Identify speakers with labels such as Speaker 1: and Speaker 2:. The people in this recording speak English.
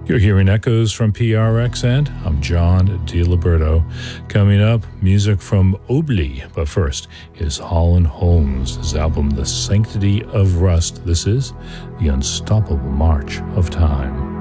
Speaker 1: You're hearing echoes from PRX, and I'm John DiLiberto. Coming up, music from Obli, but first is Holland Holmes' his album The Sanctity of Rust. This is The Unstoppable March of Time.